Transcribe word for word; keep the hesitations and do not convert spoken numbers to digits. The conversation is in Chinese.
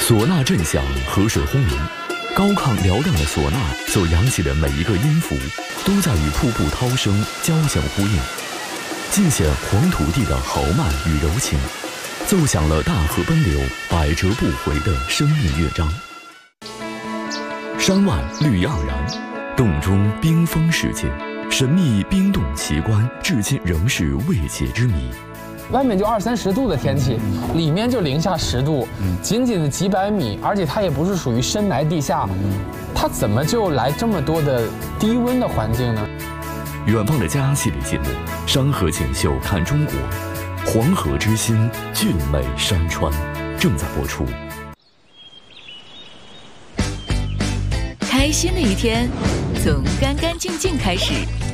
唢呐震响，河水轰鸣，高亢嘹亮的唢呐所扬起的每一个音符，都在与瀑布涛声交相呼应，尽显黄土地的豪迈与柔情，奏响了大河奔流、百折不回的生命乐章。山外绿意盎然，洞中冰封世界，神秘冰冻奇观，至今仍是未解之谜。 外面就二三十度的天气，里面就零下十度，仅仅的几百米，而且它也不是属于深埋地下，它怎么就来这么多的低温的环境呢？ 远方的家系列节目《山河锦绣看中国》，黄河之心，俊美山川，正在播出。 开心的一天，从干干净净开始。